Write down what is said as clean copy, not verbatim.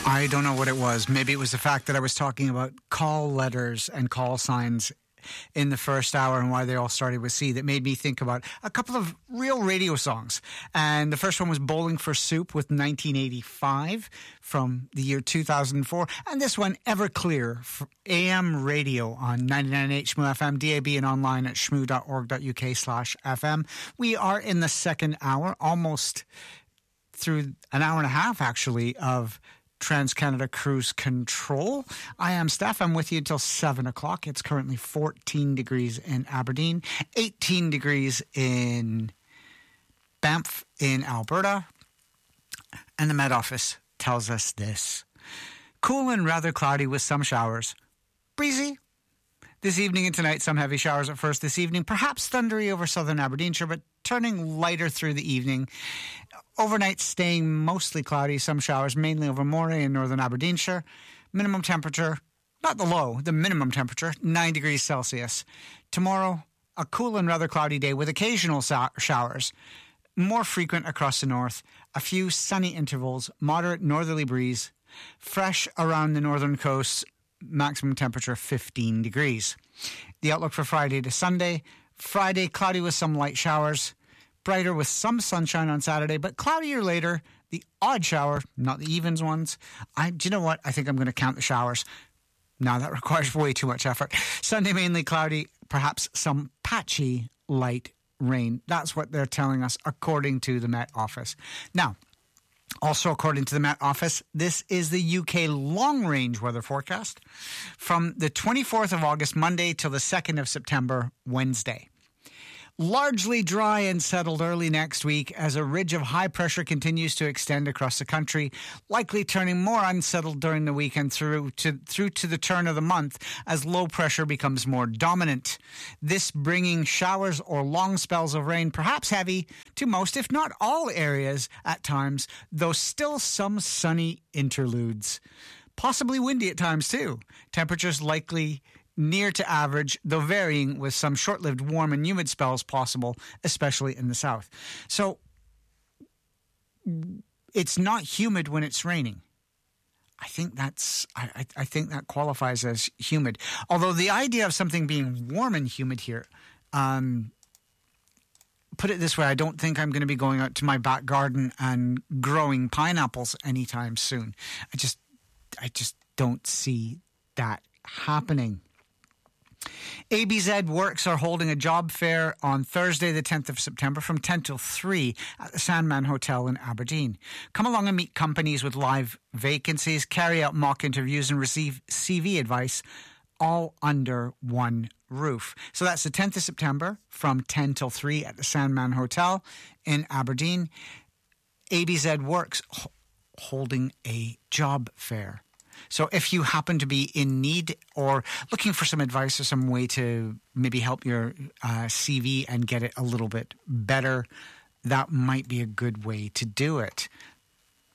I don't know what it was. Maybe it was the fact that I was talking about call letters and call signs in the first hour and why they all started with C that made me think about a couple of real radio songs. And the first one was Bowling for Soup with 1985 from the year 2004. And this one, Everclear, for AM radio on 99.8 Shmoo FM, DAB and online at shmoo.org.uk/FM. We are in the second hour, almost through an hour and a half, actually, of TransCanada Cruise Control. I am Steph. I'm with you until 7 o'clock. It's currently 14 degrees in Aberdeen, 18 degrees in Banff in Alberta. And the Met Office tells us this. Cool and rather cloudy with some showers. Breezy. This evening and tonight, some heavy showers at first this evening. Perhaps thundery over southern Aberdeenshire, but turning lighter through the evening. Overnight staying mostly cloudy, some showers mainly over Moray and northern Aberdeenshire. Minimum temperature, not the low, the minimum temperature, 9 degrees Celsius. Tomorrow, a cool and rather cloudy day with occasional showers. More frequent across the north. A few sunny intervals, moderate northerly breeze. Fresh around the northern coast, maximum temperature 15 degrees. The outlook for Friday to Sunday. Friday, cloudy with some light showers. Brighter with some sunshine on Saturday, but cloudier later. The odd shower, not the evens ones. Do you know what? I think I'm going to count the showers. No, that requires way too much effort. Sunday, mainly cloudy, perhaps some patchy light rain. That's what they're telling us according to the Met Office. Now, also according to the Met Office, this is the UK long-range weather forecast from the 24th of August, Monday, till the 2nd of September, Wednesday. Largely dry and settled early next week as a ridge of high pressure continues to extend across the country, likely turning more unsettled during the week and through to the turn of the month as low pressure becomes more dominant. This bringing showers or long spells of rain, perhaps heavy, to most, if not all areas at times, though still some sunny interludes. Possibly windy at times too. Temperatures likely near to average, though varying with some short-lived warm and humid spells possible, especially in the south. So it's not humid when it's raining. I think I think that qualifies as humid. Although the idea of something being warm and humid here, put it this way, I don't think I'm going to be going out to my back garden and growing pineapples anytime soon. I just don't see that happening. ABZ Works are holding a job fair on Thursday, the 10th of September from 10 till 3 at the Sandman Hotel in Aberdeen. Come along and meet companies with live vacancies, carry out mock interviews and receive CV advice, all under one roof. So that's the 10th of September from 10 till 3 at the Sandman Hotel in Aberdeen. ABZ Works holding a job fair. So if you happen to be in need or looking for some advice or some way to maybe help your CV and get it a little bit better, that might be a good way to do it.